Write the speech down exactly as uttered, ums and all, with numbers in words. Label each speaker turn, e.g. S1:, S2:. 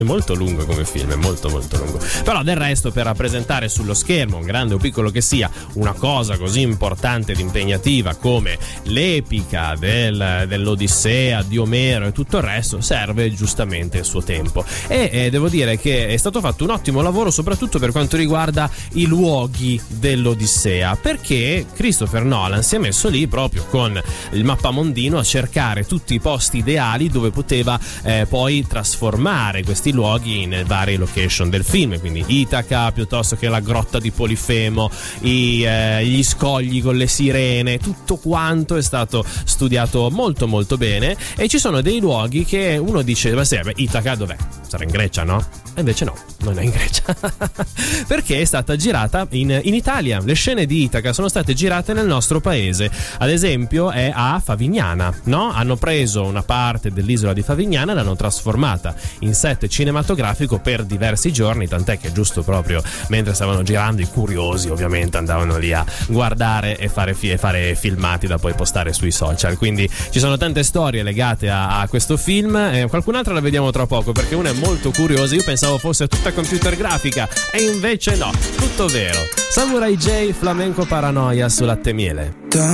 S1: È molto lungo come film, è molto molto lungo. Però del resto, per rappresentare sullo schermo, grande o piccolo che sia, una cosa così importante ed impegnativa come l'epica del, dell'Odissea di Omero e tutto il resto, serve giustamente il suo tempo. E eh, devo dire che è stato fatto un ottimo lavoro soprattutto per quanto riguarda i luoghi dell'Odissea, perché Christopher Nolan si è messo lì proprio con il mappamondino a cercare tutti i posti ideali dove poteva eh, poi trasformare questi luoghi in varie location del film, quindi Itaca piuttosto che la grotta di Polifemo, i, eh, gli scogli con le sirene, tutto quanto è stato studiato molto molto bene. E ci sono dei luoghi che uno dice, ma sì, beh, Itaca dov'è? Sarà in Grecia, no? E invece no, non è in Grecia perché è stata girata in, in Italia. Le scene di Itaca sono state girate nel nostro paese, ad esempio è a Favignana, no? Hanno preso una parte dell'isola di Favignana e l'hanno trasformata in set cinematografico per diversi giorni, tant'è che giusto proprio mentre stavano girando i curiosi ovviamente andavano lì a guardare e fare, fi- e fare filmati da poi postare sui social. Quindi ci sono tante storie legate a, a questo film, eh, qualcun'altra la vediamo tra poco perché una è molto curiosa. Io pensavo fosse tutta computer grafica e invece no, tutto vero. Samurai J, Flamenco Paranoia su Latte Miele.